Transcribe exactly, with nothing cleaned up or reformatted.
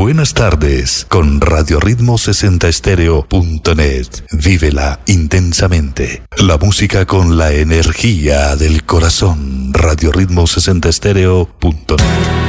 Buenas tardes con Radio Ritmo sesenta estéreo punto net. Vívela intensamente. La música con la energía del corazón. Radio Ritmo sesenta estéreo punto net.